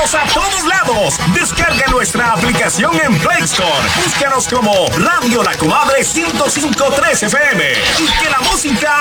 Escúchanos a todos lados. Descarga nuestra aplicación en Play Store. Búscanos como Radio La Comadre 105.3 FM. Y que la música